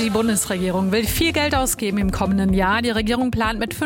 Die Bundesregierung will viel Geld ausgeben im kommenden Jahr. Die Regierung plant mit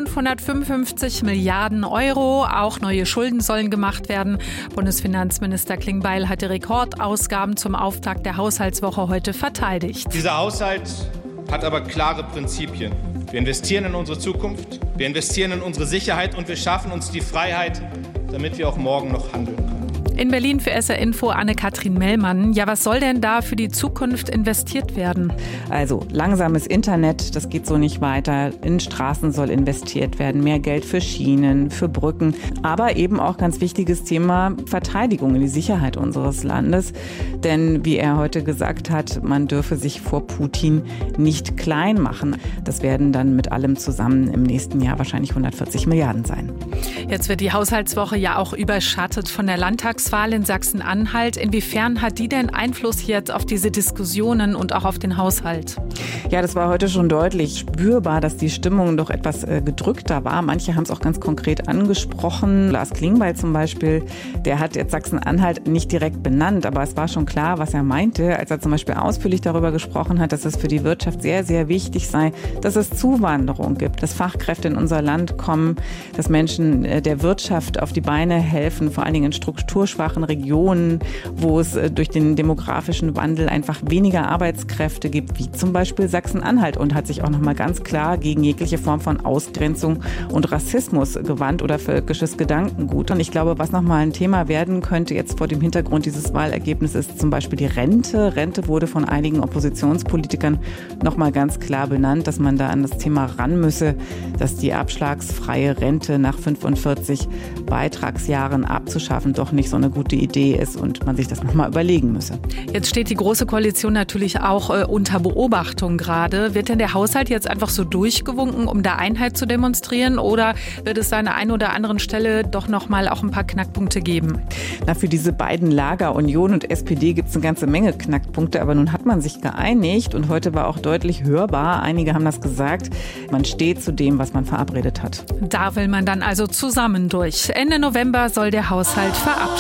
555 Milliarden Euro. Auch neue Schulden sollen gemacht werden. Bundesfinanzminister Klingbeil hat die Rekordausgaben zum Auftakt der Haushaltswoche heute verteidigt. Dieser Haushalt hat aber klare Prinzipien. Wir investieren in unsere Zukunft, wir investieren in unsere Sicherheit und wir schaffen uns die Freiheit, damit wir auch morgen noch handeln können. In Berlin für SR Info Anne-Kathrin Mellmann. Ja, was soll denn da für die Zukunft investiert werden? Also langsames Internet, das geht so nicht weiter. In Straßen soll investiert werden, mehr Geld für Schienen, für Brücken. Aber eben auch ganz wichtiges Thema Verteidigung, die Sicherheit unseres Landes. Denn wie er heute gesagt hat, man dürfe sich vor Putin nicht klein machen. Das werden dann mit allem zusammen im nächsten Jahr wahrscheinlich 140 Milliarden sein. Jetzt wird die Haushaltswoche ja auch überschattet von der Landtagswahl in Sachsen-Anhalt. Inwiefern hat die denn Einfluss jetzt auf diese Diskussionen und auch auf den Haushalt? Ja, das war heute schon deutlich spürbar, dass die Stimmung doch etwas gedrückter war. Manche haben es auch ganz konkret angesprochen. Lars Klingbeil zum Beispiel, der hat jetzt Sachsen-Anhalt nicht direkt benannt, aber es war schon klar, was er meinte, als er zum Beispiel ausführlich darüber gesprochen hat, dass es für die Wirtschaft sehr, sehr wichtig sei, dass es Zuwanderung gibt, dass Fachkräfte in unser Land kommen, dass Menschen der Wirtschaft auf die Beine helfen, vor allen Dingen in strukturschwachen Regionen, wo es durch den demografischen Wandel einfach weniger Arbeitskräfte gibt, wie zum Beispiel Sachsen-Anhalt, und hat sich auch nochmal ganz klar gegen jegliche Form von Ausgrenzung und Rassismus gewandt oder völkisches Gedankengut. Und ich glaube, was nochmal ein Thema werden könnte jetzt vor dem Hintergrund dieses Wahlergebnisses, ist zum Beispiel die Rente. Rente wurde von einigen Oppositionspolitikern nochmal ganz klar benannt, dass man da an das Thema ran müsse, dass die abschlagsfreie Rente nach 45 Beitragsjahren abzuschaffen doch nicht so eine gute Idee ist und man sich das nochmal überlegen müsse. Jetzt steht die Große Koalition natürlich auch unter Beobachtung gerade. Wird denn der Haushalt jetzt einfach so durchgewunken, um da Einheit zu demonstrieren, oder wird es da an der einen oder anderen Stelle doch nochmal auch ein paar Knackpunkte geben? Na, für diese beiden Lager, Union und SPD, gibt es eine ganze Menge Knackpunkte, aber nun hat man sich geeinigt und heute war auch deutlich hörbar, einige haben das gesagt, man steht zu dem, was man verabredet hat. Da will man dann also zusammen durch. Ende November soll der Haushalt verabschiedet